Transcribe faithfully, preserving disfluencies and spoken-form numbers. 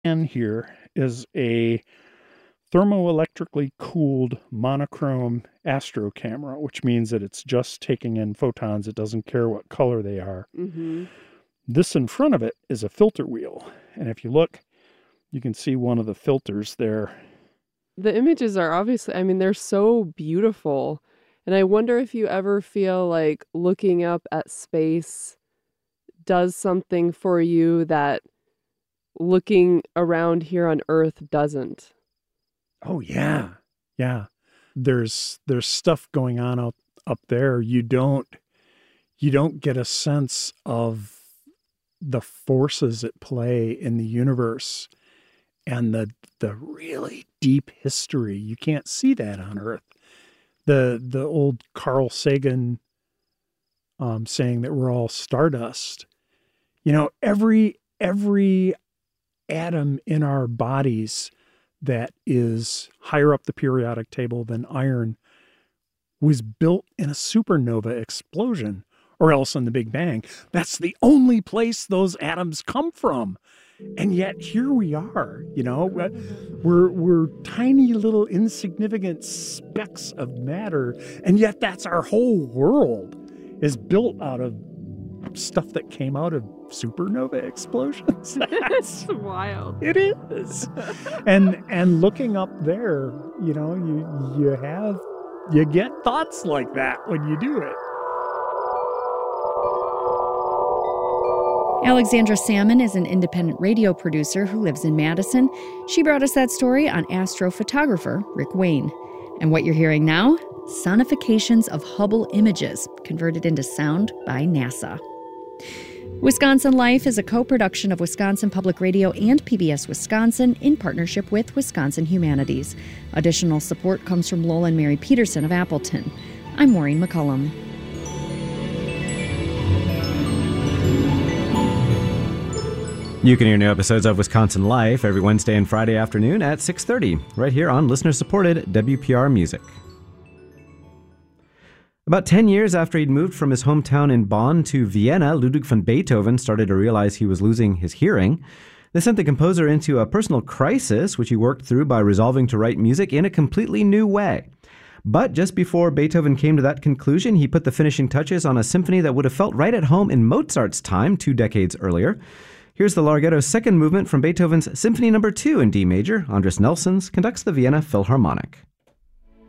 And here is a thermoelectrically cooled monochrome astro camera, which means that it's just taking in photons. It doesn't care what color they are. Mm-hmm. This in front of it is a filter wheel. And if you look, you can see one of the filters there. The images are obviously, I mean, they're so beautiful. And I wonder if you ever feel like looking up at space does something for you that looking around here on Earth doesn't. Oh, yeah. Yeah. There's there's stuff going on up, up there. You don't you don't get a sense of the forces at play in the universe and the the really deep history. You can't see that on Earth. The the old Carl Sagan um, saying that we're all stardust. You know, every every atom in our bodies that is higher up the periodic table than iron was built in a supernova explosion, or else in the Big Bang. That's the only place those atoms come from. And yet here we are, you know, we're, we're tiny little insignificant specks of matter. And yet that's our whole world is built out of stuff that came out of supernova explosions. That's wild. It is. and and looking up there, you know, you you have you get thoughts like that when you do it. Alexandra Salmon is an independent radio producer who lives in Madison. She brought us that story on astrophotographer Rick Wayne. And what you're hearing now, sonifications of Hubble images converted into sound by NASA. Wisconsin Life is a co-production of Wisconsin Public Radio and P B S Wisconsin in partnership with Wisconsin Humanities. Additional support comes from Lowell and Mary Peterson of Appleton. I'm Maureen McCullum. You can hear new episodes of Wisconsin Life every Wednesday and Friday afternoon at six thirty, right here on listener-supported W P R Music. About ten years after he'd moved from his hometown in Bonn to Vienna, Ludwig van Beethoven started to realize he was losing his hearing. This sent the composer into a personal crisis, which he worked through by resolving to write music in a completely new way. But just before Beethoven came to that conclusion, he put the finishing touches on a symphony that would have felt right at home in Mozart's time two decades earlier. Here's the Larghetto second movement from Beethoven's Symphony Number two in D major. Andris Nelsons conducts the Vienna Philharmonic.